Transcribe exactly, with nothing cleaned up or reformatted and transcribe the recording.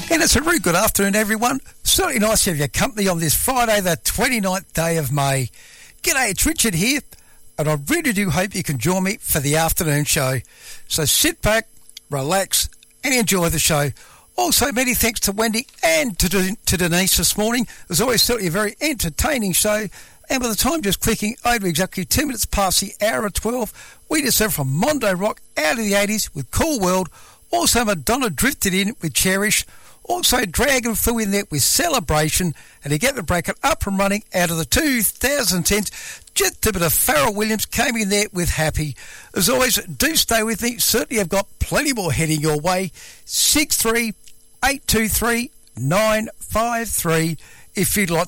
And it's a very good afternoon, everyone. Certainly nice to have your company on this Friday, the twenty-ninth day of May. G'day, it's Richard here, and I really do hope you can join me for the afternoon show. So sit back, relax, and enjoy the show. Also, many thanks to Wendy and to, to Denise this morning. It was always certainly a very entertaining show. And by the time just clicking over exactly two minutes past the hour of twelve, we just heard from Mondo Rock out of the eighties with Cool World. Also, Madonna drifted in with Cherish. Also, Dragon flew in there with Celebration. And to get the bracket up and running out of the two thousand tens, just a bit of Pharrell Williams came in there with Happy. As always, do stay with me. Certainly, I've got plenty more heading your way. six three eight two three nine five three if you'd like